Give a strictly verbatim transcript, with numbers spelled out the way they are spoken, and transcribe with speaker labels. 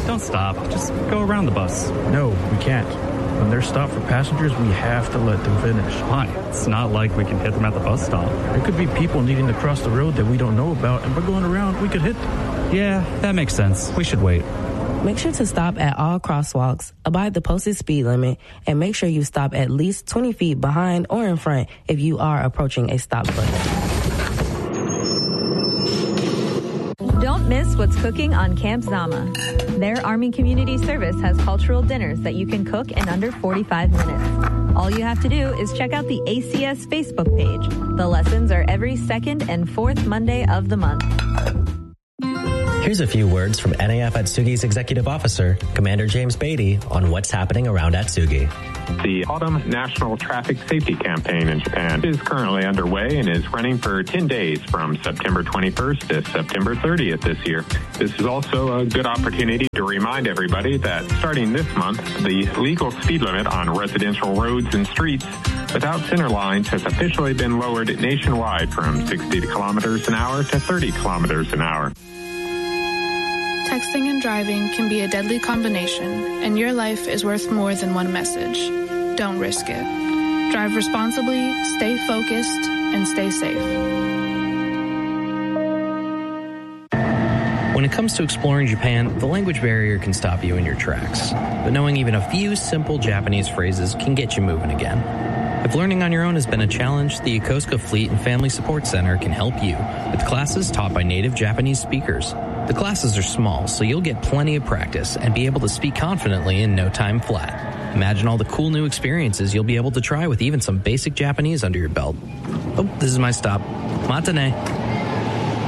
Speaker 1: don't stop. Just go around the bus.
Speaker 2: No, we can't. When they're stopped for passengers, we have to let them finish.
Speaker 1: Why? It's not like we can hit them at the bus stop.
Speaker 2: There could be people needing to cross the road that we don't know about, and by going around, we could hit them.
Speaker 1: Yeah, that makes sense. We should wait.
Speaker 3: Make sure to stop at all crosswalks, abide the posted speed limit, and make sure you stop at least twenty feet behind or in front if you are approaching a stop sign.
Speaker 4: Don't miss what's cooking on Camp Zama. Their Army Community Service has cultural dinners that you can cook in under forty-five minutes. All you have to do is check out the A C S Facebook page. The lessons are every second and fourth Monday of the month.
Speaker 5: Here's a few words from N A F Atsugi's Executive Officer, Commander James Beatty, on what's happening around Atsugi.
Speaker 6: The Autumn National Traffic Safety Campaign in Japan is currently underway and is running for ten days from September twenty-first to September thirtieth this year. This is also a good opportunity to remind everybody that starting this month, the legal speed limit on residential roads and streets without center lines has officially been lowered nationwide from sixty kilometers an hour to thirty kilometers an hour.
Speaker 7: Texting and driving can be a deadly combination, and your life is worth more than one message. Don't risk it. Drive responsibly, stay focused, and stay safe.
Speaker 8: When it comes to exploring Japan, the language barrier can stop you in your tracks. But knowing even a few simple Japanese phrases can get you moving again. If learning on your own has been a challenge, the Yokosuka Fleet and Family Support Center can help you with classes taught by native Japanese speakers. The classes are small, so you'll get plenty of practice and be able to speak confidently in no time flat. Imagine all the cool new experiences you'll be able to try with even some basic Japanese under your belt. Oh, this is my stop. Matane.